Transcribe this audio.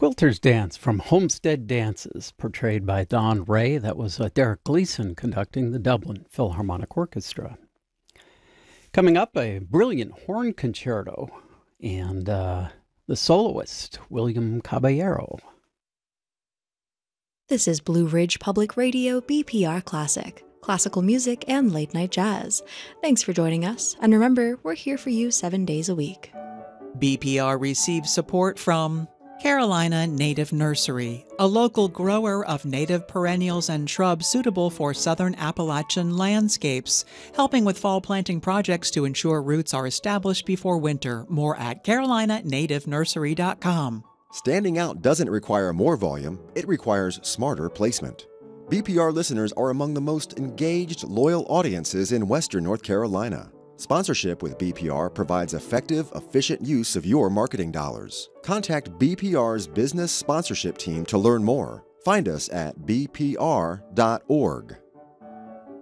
Quilter's Dance from Homestead Dances, portrayed by Don Ray. That was Derek Gleason conducting the Dublin Philharmonic Orchestra. Coming up, a brilliant horn concerto and the soloist, William Caballero. This is Blue Ridge Public Radio BPR Classic, classical music and late night jazz. Thanks for joining us, and remember, we're here for you 7 days a week. BPR receives support from Carolina Native Nursery, a local grower of native perennials and shrubs suitable for southern Appalachian landscapes, helping with fall planting projects to ensure roots are established before winter. More at carolinanativenursery.com. Standing out doesn't require more volume, it requires smarter placement. BPR listeners are among the most engaged, loyal audiences in Western North Carolina. Sponsorship with BPR provides effective, efficient use of your marketing dollars. Contact BPR's business sponsorship team to learn more. Find us at bpr.org.